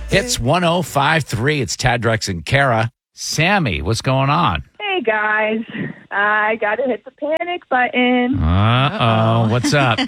Hits 105.3. It's Tad, Drex, and Kara. Sammy, what's going on? Hey, guys. I got to hit the panic button. Uh-oh. What's up?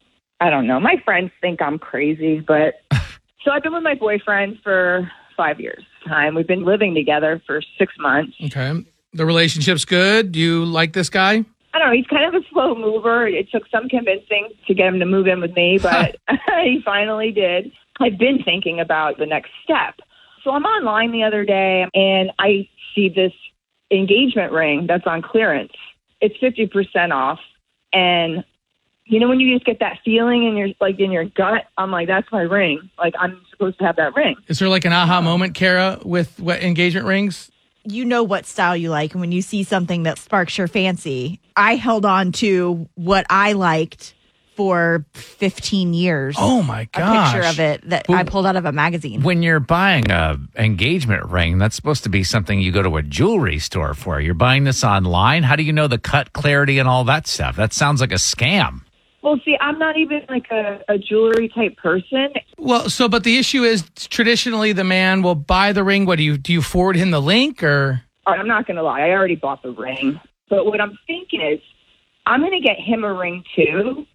I don't know. My friends think I'm crazy, but... So I've been with my boyfriend for 5 years. We've been living together for 6 months. Okay. The relationship's good? Do you like this guy? I don't know. He's kind of a slow mover. It took some convincing to get him to move in with me, but he finally did. I've been thinking about the next step. So I'm online the other day, and I see this engagement ring that's on clearance. It's 50% off. And, you know, when you just get that feeling in your gut, I'm like, that's my ring. Like, I'm supposed to have that ring. Is there like an aha moment, Kara, with what engagement rings? You know what style you like. And when you see something that sparks your fancy, I held on to what I liked for 15 years. Oh, my gosh. A picture of it that I pulled out of a magazine. When you're buying an engagement ring, that's supposed to be something you go to a jewelry store for. You're buying this online? How do you know the cut, clarity, and all that stuff? That sounds like a scam. Well, see, I'm not even like a jewelry type person. Well, but the issue is traditionally the man will buy the ring. What do you forward him the link or? I'm not going to lie. I already bought the ring. But what I'm thinking is I'm going to get him a ring too.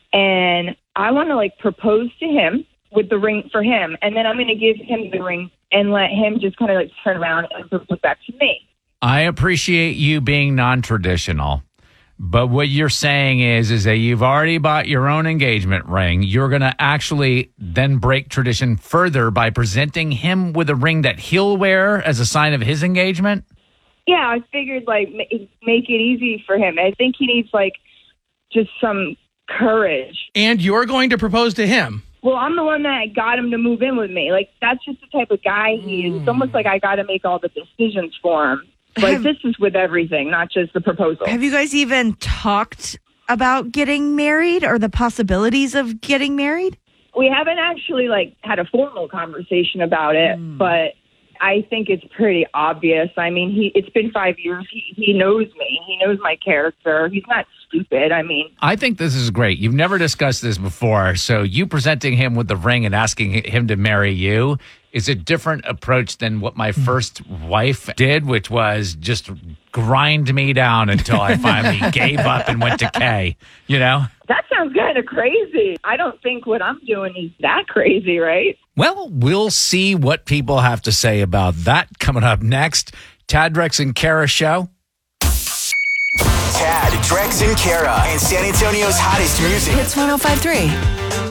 And I want to like propose to him with the ring for him. And then I'm going to give him the ring and let him just kind of like turn around and propose back to me. I appreciate you being non-traditional. But what you're saying is that you've already bought your own engagement ring. You're going to actually then break tradition further by presenting him with a ring that he'll wear as a sign of his engagement? Yeah, I figured like make it easy for him. I think he needs like just some courage. And you're going to propose to him? Well, I'm the one that got him to move in with me. Like, that's just the type of guy he is. It's almost like I got to make all the decisions for him. But this is with everything, not just the proposal. Have you guys even talked about getting married or the possibilities of getting married? We haven't actually like had a formal conversation about it, but I think it's pretty obvious. I mean, it's been 5 years. He knows me. He knows my character. He's not stupid. I mean, I think this is great. You've never discussed this before. So you presenting him with the ring and asking him to marry you is a different approach than what my first wife did, which was just grind me down until I finally gave up and went to K, you know? That sounds kind of crazy. I don't think what I'm doing is that crazy, right? Well, we'll see what people have to say about that coming up next. Tad, Drex, and Kara show. Tad, Drex, and Kara, and San Antonio's hottest music. Hits 105.3.